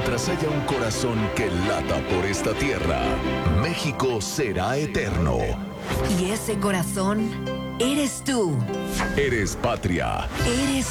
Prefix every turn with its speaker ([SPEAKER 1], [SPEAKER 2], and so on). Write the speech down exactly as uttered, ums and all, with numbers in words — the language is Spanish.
[SPEAKER 1] Mientras haya un corazón que lata por esta tierra, México será eterno.
[SPEAKER 2] Y ese corazón eres tú.
[SPEAKER 1] Eres patria.
[SPEAKER 2] Eres